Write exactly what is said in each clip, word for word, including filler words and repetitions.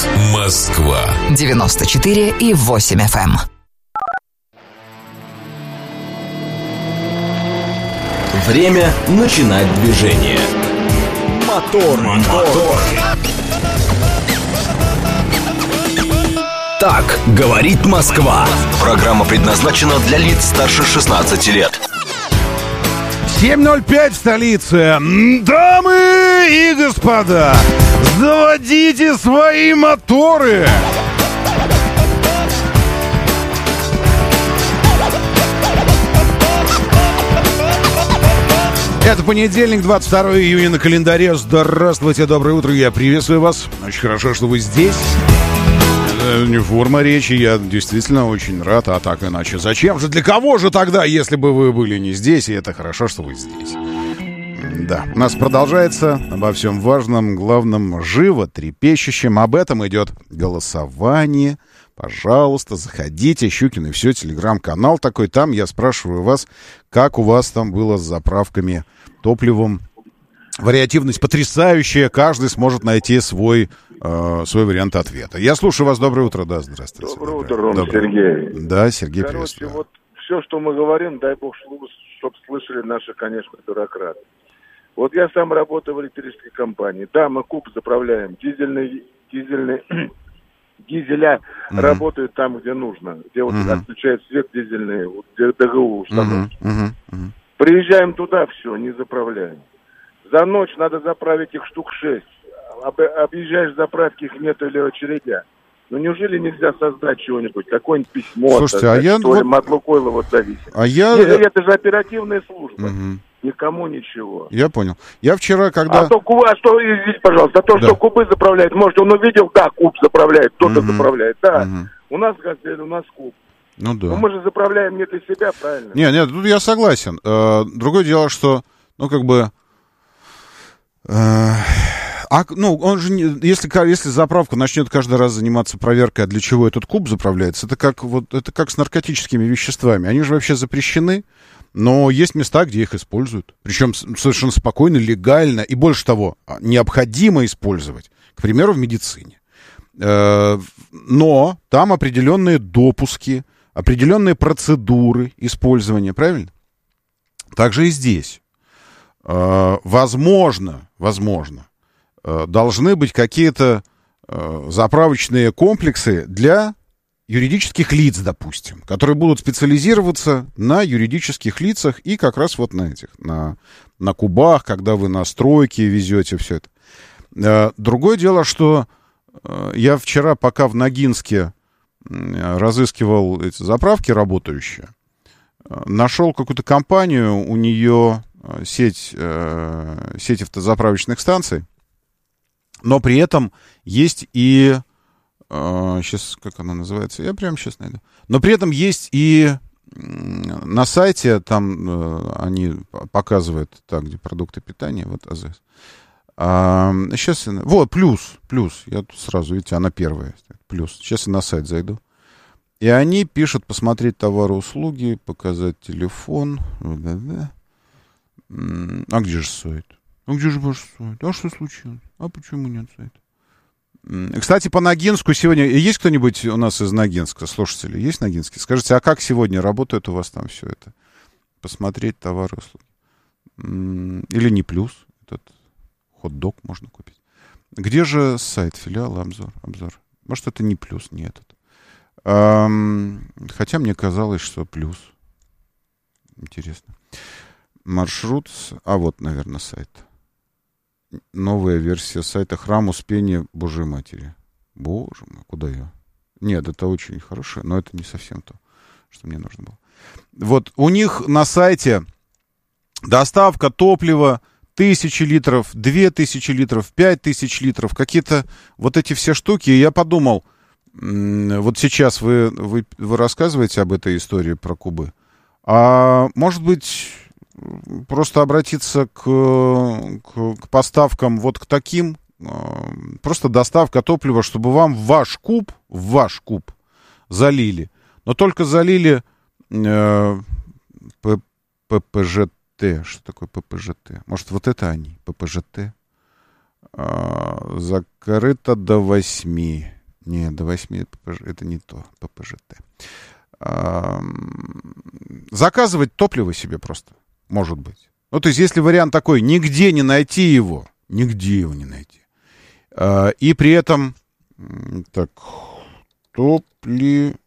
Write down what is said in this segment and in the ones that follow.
Радиовоз Москва девяносто четыре и восемь эф эм. Время начинать движение. Мотор, мотор. Так говорит Москва. Программа предназначена для лиц старше шестнадцати лет. семь ноль пять в столице. Дамы и господа, заводите свои моторы. Это понедельник, двадцать второе июня на календаре. Здравствуйте, доброе утро, я приветствую вас. Очень хорошо, что вы здесь. Это не форма речи, я действительно очень рад, а так иначе. Зачем же, для кого же тогда, если бы вы были не здесь, и это хорошо, что вы здесь. Да, у нас продолжается обо всем важном, главном, живо трепещущем. Об этом идет голосование. Пожалуйста, заходите, Щукин и все, телеграм-канал такой. Там я спрашиваю вас, как у вас там было с заправками топливом. Вариативность потрясающая, каждый сможет найти свой, э, свой вариант ответа. Я слушаю вас, доброе утро, да, здравствуйте. Доброе утро, Ром, Сергей. Да, Сергей, Короче, приветствую. вот все, что мы говорим, дай бог, чтобы слышали наши, конечно, бюрократы. Вот я сам работаю в электрической компании. Да, мы куб заправляем, дизельный, дизельный, дизеля mm-hmm. работают там, где нужно, где вот mm-hmm. отключают свет дизельный, вот, где ДГУ установки. Mm-hmm. Mm-hmm. Приезжаем туда, все, не заправляем. За ночь надо заправить их штук шесть. Об, объезжаешь заправки, их нет или очередя. Ну неужели нельзя создать чего-нибудь, какое-нибудь письмо? Слушайте, а я... Что ли, от Лукойла вот зависит. А я... Нет, это же оперативная служба. Угу. Никому ничего. Я понял. Я вчера, когда... А то, а что, извините, пожалуйста, а то, да. что кубы заправляют, может, он увидел, да, куб заправляет, кто-то угу. заправляет, да. Угу. У нас газель, у нас куб. Ну да. Но мы же заправляем не для себя, правильно? Нет, нет, тут я согласен. Другое дело, что, ну, как бы... А, ну, он же, не, если, если заправка начнет каждый раз заниматься проверкой, а для чего этот куб заправляется, это как, вот, это как с наркотическими веществами. Они же вообще запрещены, но есть места, где их используют. Причем совершенно спокойно, легально, и больше того, необходимо использовать. К примеру, в медицине. Но там определенные допуски, определенные процедуры использования, правильно? Также и здесь. Возможно, возможно, должны быть какие-то заправочные комплексы для юридических лиц, допустим, которые будут специализироваться на юридических лицах и как раз вот на этих, на, на кубах, когда вы на стройке везете все это. Другое дело, что я вчера, пока в Ногинске разыскивал эти заправки работающие, нашел какую-то компанию, у нее сеть, сеть автозаправочных станций, но при этом есть и... Сейчас, как она называется? Я прямо сейчас найду. Но при этом есть и на сайте, там они показывают, так, где продукты питания, вот АЗС. А, сейчас, вот, плюс, плюс. Я тут сразу, видите, она первая. Плюс. Сейчас я на сайт зайду. И они пишут, посмотреть товары, услуги, показать телефон. А где же сайт? А где же ваш сайт? А что случилось? А почему нет сайта? Кстати, по Ногинску сегодня... Есть кто-нибудь у нас из Ногинска, слушатели? Есть Ногинские? Скажите, а как сегодня работает у вас там все это? Посмотреть товары, услуги. Или не плюс? Этот хот-дог можно купить. Где же сайт, филиал, обзор? обзор? Может, это не плюс, не этот. Хотя мне казалось, что плюс. Интересно. Маршрут... А вот, наверное, сайт. Новая версия сайта «Храм Успения Божьей Матери». Боже мой, куда я? Нет, это очень хорошее, но это не совсем то, что мне нужно было. Вот у них на сайте доставка топлива тысячи литров, две тысячи литров, пять тысяч литров, какие-то вот эти все штуки. И я подумал, вот сейчас вы, вы, вы рассказываете об этой истории про кубы, а может быть... просто обратиться к, к, к поставкам вот к таким, э, просто доставка топлива, чтобы вам в ваш куб, в ваш куб залили, но только залили э, ППЖТ. Что такое ППЖТ? Может, вот это они, ППЖТ? А, закрыто до восьми. Не, до восьми это не то, ППЖТ. А, заказывать топливо себе просто, может быть. Ну, то есть, если вариант такой, нигде не найти его, нигде его не найти. А, и при этом, так, топливо,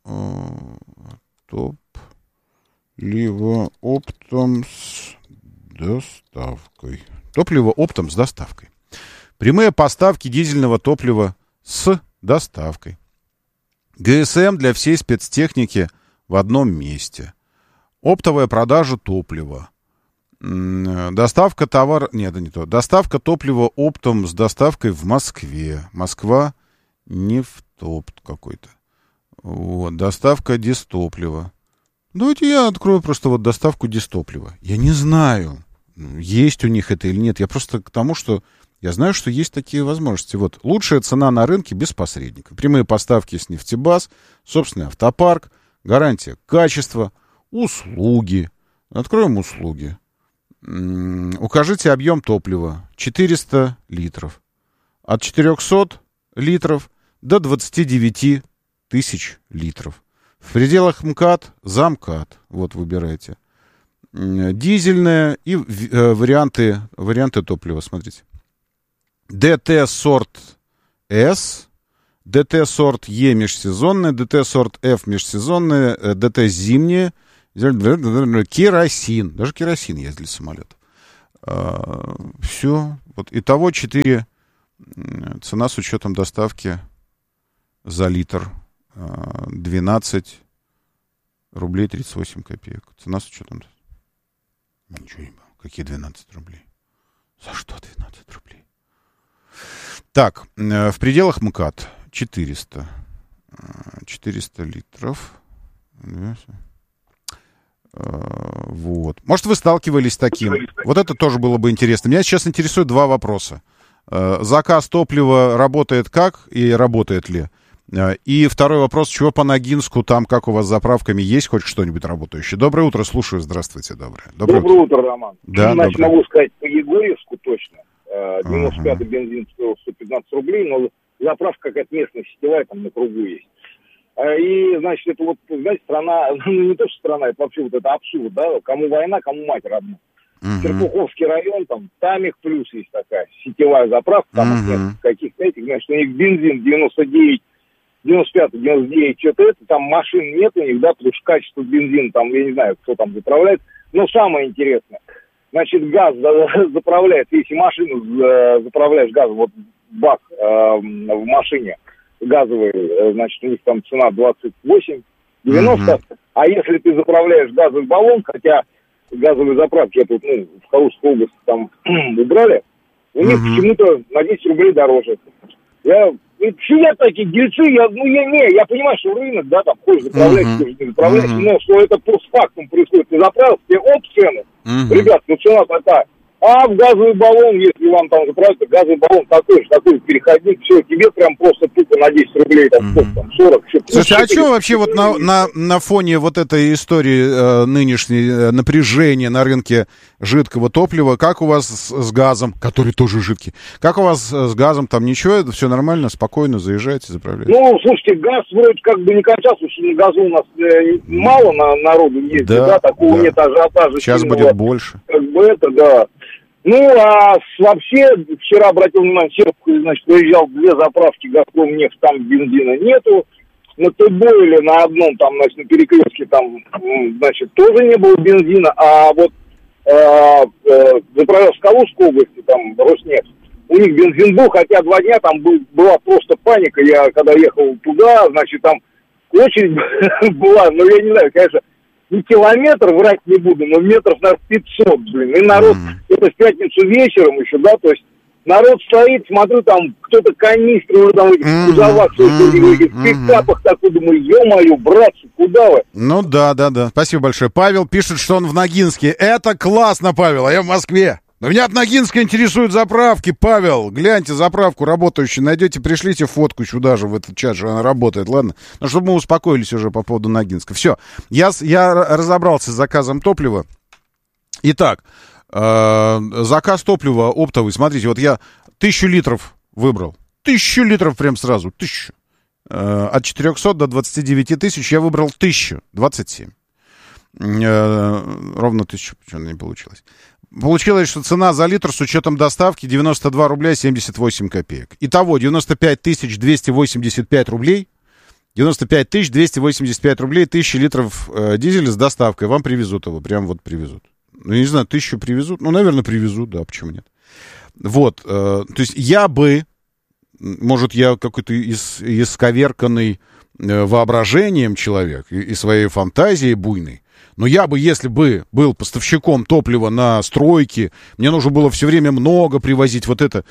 топливо оптом с доставкой. Топливо оптом с доставкой. Прямые поставки дизельного топлива с доставкой. ГСМ для всей спецтехники в одном месте. Оптовая продажа топлива. Доставка товара... Нет, это не то. Доставка топлива оптом с доставкой в Москве. Москва нефтопт какой-то. Вот. Доставка дистоплива. Давайте я открою просто вот доставку дистоплива. Я не знаю, есть у них это или нет. Я просто к тому, что я знаю, что есть такие возможности. Вот лучшая цена на рынке без посредника. Прямые поставки с нефтебаз, собственный автопарк, гарантия качества, услуги. Откроем услуги. М-м, укажите объем топлива. четыреста литров. От четырехсот литров до двадцати девяти тысяч литров. В пределах МКАД, за МКАД. Вот выбирайте. Дизельное и э, варианты, варианты топлива. Смотрите. ДТ сорт С, ДТ сорт Е межсезонное, ДТ сорт Ф межсезонное, ДТ зимнее, керосин. Даже керосин есть для самолетов. А, все. Вот. Итого четыре. Цена с учетом доставки за литр. двенадцать рублей тридцать восемь копеек. Цена с учетом... Ничего не было. Какие двенадцать рублей? За что двенадцать рублей? Так, в пределах МКАД четыреста. четыреста литров. Вот. Может, вы сталкивались с таким? Вот это тоже было бы интересно. Меня сейчас интересует два вопроса. Заказ топлива работает как и работает ли? И второй вопрос, чего по Ногинску, там как у вас с заправками, есть хоть что-нибудь работающее? Доброе утро, слушаю, здравствуйте, доброе. Доброе, доброе утро. утро, Роман. Да, Значит, доброе. могу сказать по Егорьевску точно. девяносто пятый ага. бензин стоил сто пятнадцать рублей, но заправка какая-то местная, сетевая, там на кругу есть. И, значит, это вот, знаете, страна, ну не то, что страна, это вообще вот это абсурд, да, кому война, кому мать родная. Uh-huh. Серпуховский район, там, Тамик плюс есть такая сетевая заправка, там uh-huh. каких-то этих, значит, у них бензин девяносто девять, девяносто пятый, девяносто девять, что-то это, там машин нет у них, да, потому что качество бензина, там, я не знаю, кто там заправляет, но самое интересное, значит, газ заправляет, если машину заправляешь газом, вот бак э, в машине газовый, значит, у них там цена двадцать восемь девяносто, uh-huh. а если ты заправляешь газовый баллон, хотя газовые заправки, я тут, ну, в Калужской области там убрали, у них uh-huh. почему-то на десять рублей дороже. Я, сидят такие дельцы, я, ну, я не, я понимаю, что рынок, да, там, хочешь заправлять, uh-huh. хочешь не заправлять, uh-huh. но что это постфактум происходит, ты заправил, тебе оп, цены. Uh-huh. Ребят, ну, цена такая. А в газовый баллон, если вам там заправить, то газовый баллон такой же, такой переходник, все, тебе прям просто тупо на десять рублей, там, mm-hmm. там сорок. Все, слушайте, а что вообще вот на, на, на фоне вот этой истории э, нынешней э, напряжения на рынке жидкого топлива, как у вас с, с газом, который тоже жидкий, как у вас с газом, там ничего, все нормально, спокойно заезжаете, заправляете? Ну, слушайте, газ вроде как бы не кончался, потому что на газу у нас э, мало на, народу ездит, да, да, такого да. нет ажиотажа. Сейчас сильного, будет больше. Как бы это, да. Ну, а вообще, вчера обратил внимание, Серпухов, значит, выезжал две заправки «Газпром» нефть, там бензина нету. На Т-Бойле на одном, там, значит, на перекрестке, там, значит, тоже не было бензина. А вот э, э, заправлял в Калужской области, там, Роснефть, у них бензин был, хотя два дня там был, была просто паника. Я, когда ехал туда, значит, там очередь была, ну, я не знаю, конечно, не километр, врать не буду, но метров на пятьсот, блин. И народ, mm-hmm. это в пятницу вечером еще, да, то есть народ стоит, смотрю, там кто-то канистры уже там в этих mm-hmm. кузовах, mm-hmm. в пикапах, такой, думаю, ё-моё, братцы, куда вы? Ну да, да, да, спасибо большое. Павел пишет, что он в Ногинске. Это классно, Павел, а я в Москве. Но меня от Ногинска интересуют заправки, Павел. Гляньте заправку работающую, найдете, пришлите фотку сюда же, в этот чат, что она работает, ладно? Ну, чтобы мы успокоились уже по поводу Ногинска. Все, я, я разобрался с заказом топлива. Итак, э, заказ топлива оптовый, смотрите, вот я Тысячу литров выбрал. Тысячу литров прям сразу. Тысячу. Э, от четырехсот до двадцати девяти тысяч я выбрал тысячу. двадцать семь. Э, ровно тысячу. Почему не получилось? Получилось, что цена за литр с учетом доставки девяносто два рубля семьдесят восемь копеек. Итого девяносто пять тысяч двести восемьдесят пять рублей. девяносто пять тысяч двести восемьдесят пять рублей, тысяча литров э, дизеля с доставкой. Вам привезут его, прям вот привезут. Ну, я не знаю, тысячу привезут? Ну, наверное, привезут, да, почему нет? Вот, э, то есть я бы, может, я какой-то ис, исковерканный э, воображением человек и, и своей фантазией буйной, но я бы, если бы был поставщиком топлива на стройке, мне нужно было все время много привозить вот это...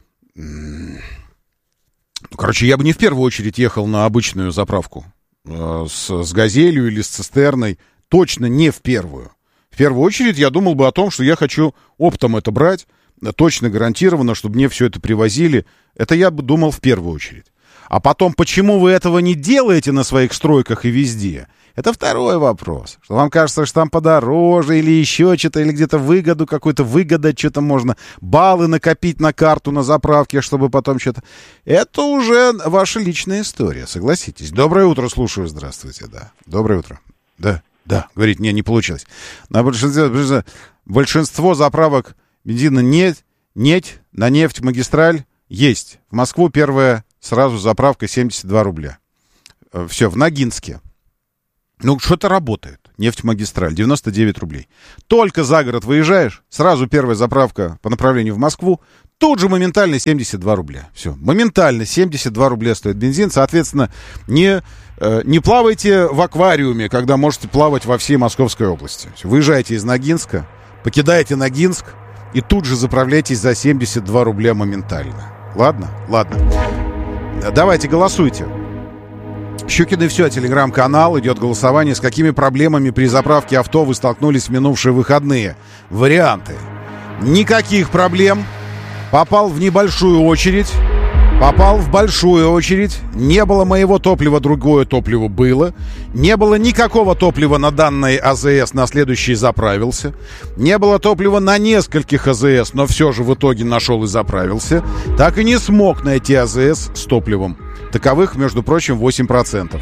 Короче, я бы не в первую очередь ехал на обычную заправку э, с, с «Газелью» или с «Цистерной». Точно не в первую. В первую очередь я думал бы о том, что я хочу оптом это брать, точно гарантированно, чтобы мне все это привозили. Это я бы думал в первую очередь. А потом, почему вы этого не делаете на своих стройках и везде? Это второй вопрос. Что вам кажется, что там подороже или еще что-то, или где-то выгоду какую-то, выгода, что-то можно, баллы накопить на карту на заправке, чтобы потом что-то... Это уже ваша личная история, согласитесь. Доброе утро, слушаю, здравствуйте, да. Доброе утро. Да, да, говорит, не, не получилось. На большинстве, большинство заправок бензина нет, нет, на нефть, магистраль есть. В Москву первая сразу заправка семьдесят два рубля. Все, в Ногинске. Ну, что-то работает. Нефть-магистраль, девяносто девять рублей. Только за город выезжаешь, сразу первая заправка по направлению в Москву, тут же моментально семьдесят два рубля. Все, моментально семьдесят два рубля стоит бензин. Соответственно, не, э, не плавайте в аквариуме, когда можете плавать во всей Московской области. Выезжайте из Ногинска, покидаете Ногинск и тут же заправляйтесь за семьдесят два рубля моментально. Ладно? Ладно. Давайте, голосуйте. Щукин и все, телеграм-канал, идет голосование. С какими проблемами при заправке авто вы столкнулись в минувшие выходные? Варианты. Никаких проблем. Попал в небольшую очередь. Попал в большую очередь. Не было моего топлива, другое топливо было. Не было никакого топлива на данной АЗС, на следующий заправился. Не было топлива на нескольких АЗС, но все же в итоге нашел и заправился. Так и не смог найти АЗС с топливом. Таковых, между прочим, восемь процентов.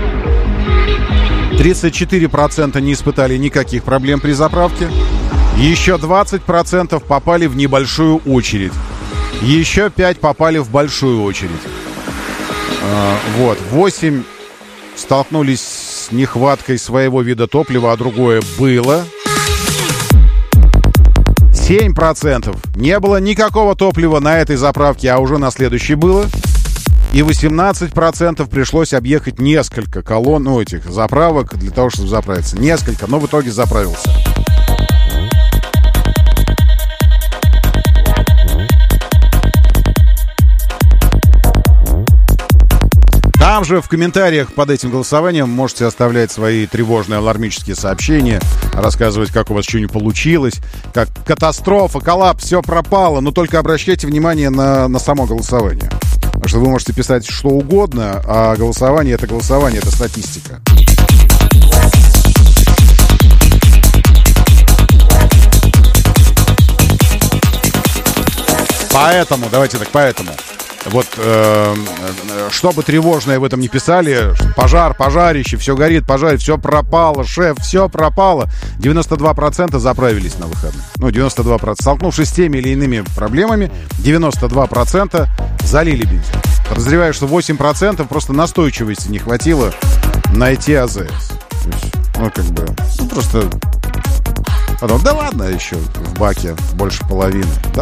тридцать четыре процента не испытали никаких проблем при заправке. Еще двадцать процентов попали в небольшую очередь. Еще пять попали в большую очередь. А, вот, восемь столкнулись с нехваткой своего вида топлива, а другое было. семь процентов не было никакого топлива на этой заправке, а уже на следующей было. И восемнадцать процентов пришлось объехать несколько колонн, ну, этих заправок для того, чтобы заправиться. Несколько, но в итоге заправился. Там же в комментариях под этим голосованием можете оставлять свои тревожные алармические сообщения, рассказывать, как у вас что не получилось, как катастрофа, коллапс, все пропало. Но только обращайте внимание на, на само голосование. Потому что вы можете писать что угодно, а голосование — это голосование, это статистика. Поэтому, давайте так, поэтому. Вот, э, что бы тревожное в этом не писали, пожар, пожарище, все горит, пожар, все пропало, шеф, все пропало. девяносто два процента заправились на выходных. Ну, девяносто два процента. Столкнувшись с теми или иными проблемами, девяносто два процента залили бензин. Подозреваю, что восемь процентов просто настойчивости не хватило найти АЗС. Ну, как бы, ну, просто... Потом, да ладно, еще в баке больше половины. Да